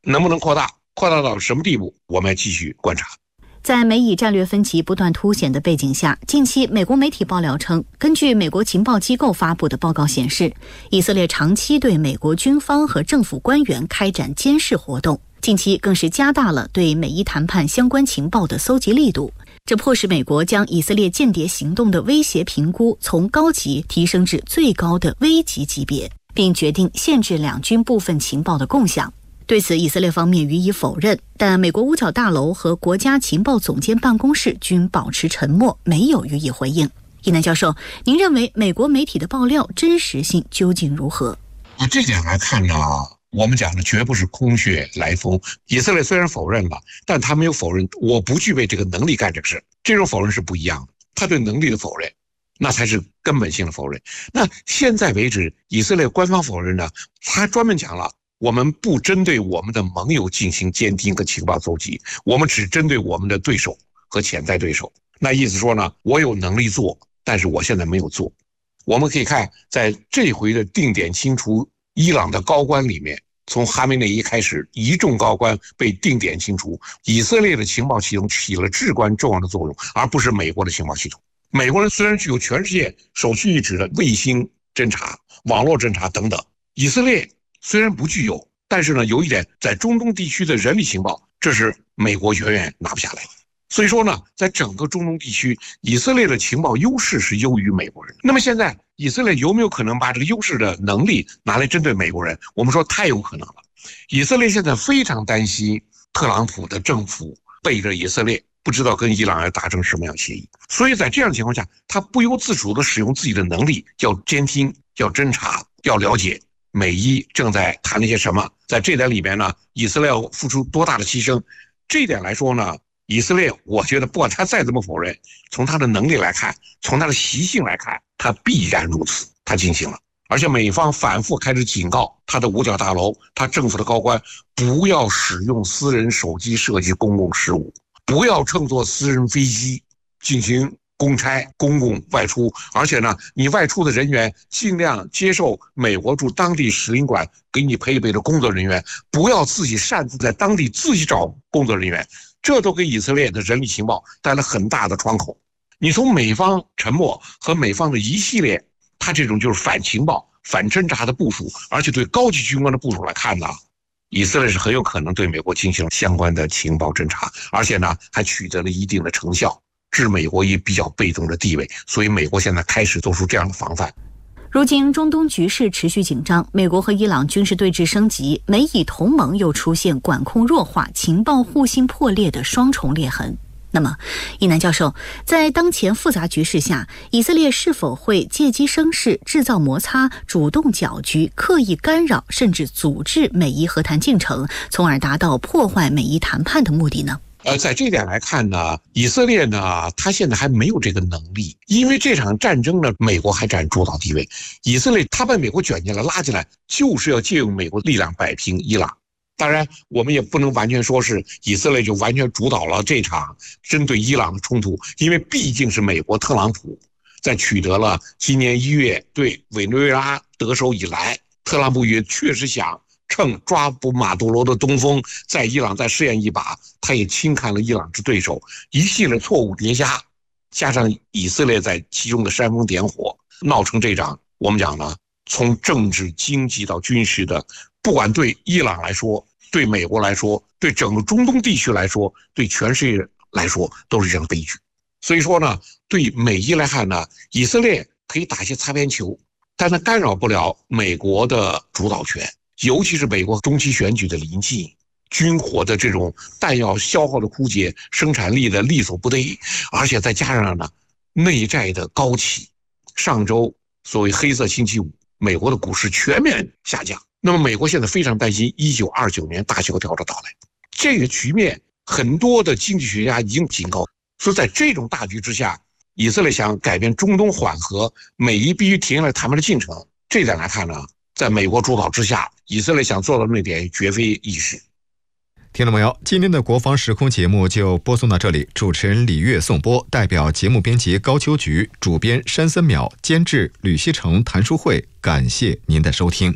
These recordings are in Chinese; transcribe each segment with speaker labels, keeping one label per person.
Speaker 1: 能不能扩大，扩大到什么地步，我们要继续观察。
Speaker 2: 在美以战略分歧不断凸显的背景下，近期美国媒体爆料称，根据美国情报机构发布的报告显示，以色列长期对美国军方和政府官员开展监视活动，近期更是加大了对美伊谈判相关情报的搜集力度。这迫使美国将以色列间谍行动的威胁评估从高级提升至最高的危级级别，并决定限制两军部分情报的共享。对此，以色列方面予以否认，但美国五角大楼和国家情报总监办公室均保持沉默，没有予以回应。易南教授，您认为美国媒体的爆料真实性究竟如何？
Speaker 1: 这点来看呢，我们讲的绝不是空穴来风。以色列虽然否认了，但他没有否认我不具备这个能力干这个事，这种否认是不一样的。他对能力的否认，那才是根本性的否认。那现在为止，以色列官方否认呢，他专门讲了，我们不针对我们的盟友进行监听和情报搜集，我们只针对我们的对手和潜在对手。那意思说呢，我有能力做，但是我现在没有做。我们可以看，在这回的定点清除伊朗的高官里面，从哈梅内伊开始，一众高官被定点清除，以色列的情报系统起了至关重要的作用，而不是美国的情报系统。美国人虽然具有全世界首屈一指的卫星侦察、网络侦察等等，以色列虽然不具有，但是呢，有一点，在中东地区的人力情报，这是美国远远拿不下来的。所以说呢，在整个中东地区，以色列的情报优势是优于美国人。那么现在，以色列有没有可能把这个优势的能力拿来针对美国人？我们说太有可能了。以色列现在非常担心特朗普的政府背着以色列，不知道跟伊朗要达成什么样协议。所以在这样的情况下，他不由自主地使用自己的能力，要监听、要侦查、要了解美伊正在谈那些什么。在这点里面呢，以色列要付出多大的牺牲？这一点来说呢，以色列我觉得不管他再怎么否认，从他的能力来看，从他的习性来看，他必然如此，他进行了。而且美方反复开始警告他的五角大楼，他政府的高官不要使用私人手机涉及公共事务，不要乘坐私人飞机进行公差、公共外出，而且呢，你外出的人员尽量接受美国驻当地使领馆给你配备的工作人员，不要自己擅自在当地自己找工作人员，这都给以色列的人力情报带来很大的窗口。你从美方沉默和美方的一系列他这种就是反情报、反侦察的部署，而且对高级军官的部署来看呢，以色列是很有可能对美国进行相关的情报侦察，而且呢还取得了一定的成效，置美国于比较被动的地位，所以美国现在开始做出这样的防范。
Speaker 2: 如今中东局势持续紧张，美国和伊朗军事对峙升级，美以同盟又出现管控弱化、情报互信破裂的双重裂痕。那么，易南教授，在当前复杂局势下，以色列是否会借机生事、制造摩擦、主动搅局、刻意干扰，甚至阻滞美伊和谈进程，从而达到破坏美伊谈判的目的呢？
Speaker 1: 在这点来看呢，以色列呢，他现在还没有这个能力，因为这场战争呢，美国还占主导地位。以色列他把美国卷进来、拉进来，就是要借用美国力量摆平伊朗。当然，我们也不能完全说是以色列就完全主导了这场针对伊朗的冲突，因为毕竟是美国特朗普在取得了今年1月对委内瑞拉得手以来，特朗普也确实想趁抓捕马杜罗的东风，在伊朗再试验一把，他也轻看了伊朗之对手，一系列错误叠加，加上以色列在其中的煽风点火，闹成这场我们讲呢，从政治、经济到军事的，不管对伊朗来说，对美国来说，对整个中东地区来说，对全世界来说，都是一场悲剧。所以说呢，对美伊来看呢，以色列可以打些擦边球，但它干扰不了美国的主导权，尤其是美国中期选举的临近，军火的这种弹药消耗的枯竭，生产力的力所不逮，而且再加上呢，内债的高企。上周所谓黑色星期五，美国的股市全面下降。那么美国现在非常担心1929年大萧条的到来，这个局面很多的经济学家已经警告说，在这种大局之下，以色列想改变中东缓和，美伊必须停下来谈判的进程。这点来看呢，在美国主导之下，以色列想做到那点绝非易事。
Speaker 3: 听众朋友，今天的国防时空节目就播送到这里，主持人李月颂播，代表节目编辑高秋菊，主编山森淼，监制吕锡成、谭淑慧，感谢您的收听。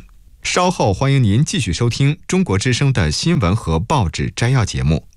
Speaker 3: 稍后欢迎您继续收听中国之声的新闻和报纸摘要节目。